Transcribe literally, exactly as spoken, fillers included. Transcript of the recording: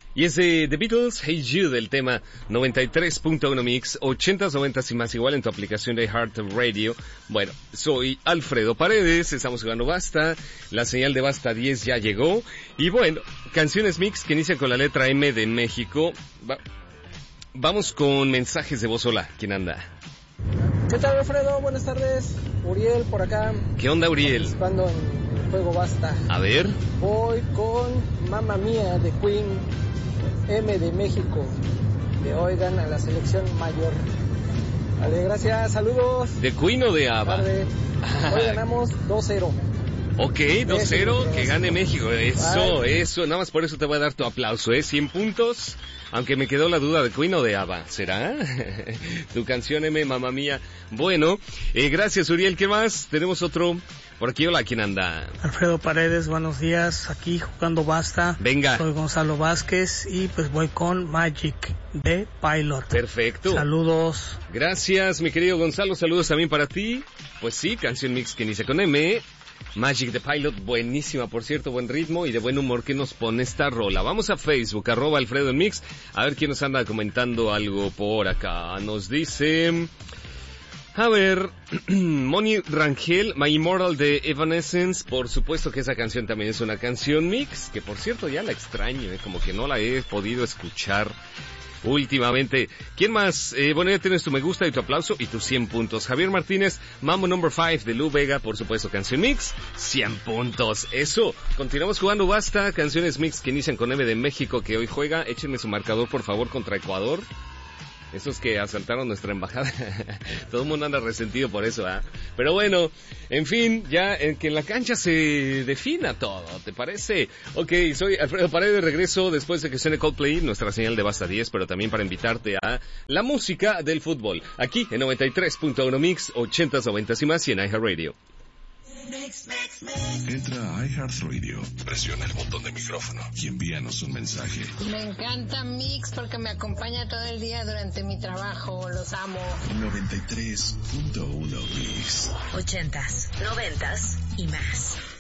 Y es de The Beatles, Hey Jude, del tema noventa y tres punto uno Mix, ochentas, noventas y más, igual en tu aplicación de Heart Radio. Bueno, soy Alfredo Paredes, estamos jugando Basta, la señal de Basta diez ya llegó. Y bueno, canciones mix que inician con la letra M de México. Va- vamos con mensajes de voz. Hola, ¿quién anda? ¿Qué tal, Alfredo? Buenas tardes. Uriel por acá. ¿Qué onda, Uriel? Participando en el juego Basta. A ver. Voy con Mamma Mía de Queen, M de México. Que oigan a la selección mayor. Vale, gracias, saludos. ¿De Queen o de ABBA? Tarde. Hoy ganamos dos cero. Ok, dos cero, que gane México. Eso, Bye. eso. Nada más por eso te voy a dar tu aplauso, ¿eh? cien puntos. Aunque me quedó la duda de Queen o de ABBA. ¿Será? Tu canción M, Mamma Mía. Bueno, eh, gracias, Uriel. ¿Qué más? Tenemos otro. Por aquí, hola, ¿quién anda? Alfredo Paredes, buenos días. Aquí jugando Basta. Venga. Soy Gonzalo Vázquez y pues voy con Magic de Pilot. Perfecto. Saludos. Gracias, mi querido Gonzalo. Saludos también para ti. Pues sí, canción mix que inicia con M. Magic the Pilot, buenísima, por cierto, buen ritmo y de buen humor que nos pone esta rola. Vamos a Facebook, arroba Alfredo en Mix, a ver quién nos anda comentando algo por acá. Nos dice, a ver, Moni Rangel, My Immortal de Evanescence, por supuesto que esa canción también es una canción mix, que por cierto ya la extraño, eh, como que no la he podido escuchar últimamente. ¿Quién más? Eh, bueno, ya tienes tu me gusta y tu aplauso y tus cien puntos. Javier Martínez, Mambo Number five de Lu Vega, por supuesto, canción mix, cien puntos. Eso, continuamos jugando Basta, canciones mix que inician con M de México que hoy juega. Échenme su marcador, por favor, contra Ecuador. Esos que asaltaron nuestra embajada. Todo el mundo anda resentido por eso, ¿ah? ¿eh? Pero bueno, en fin, ya en que en la cancha se defina todo, ¿te parece? Ok, soy Alfredo Paredes, regreso después de que suene Coldplay, nuestra señal de Basta diez, pero también para invitarte a la música del fútbol. Aquí en noventa y tres punto uno Mix, ochentas, noventas y más y en iHeartRadio. Entra a iHeartRadio, presiona el botón de micrófono y envíanos un mensaje. Me encanta Mix porque me acompaña todo el día durante mi trabajo, los amo. noventa y tres punto uno Mix. Ochentas, noventas y más.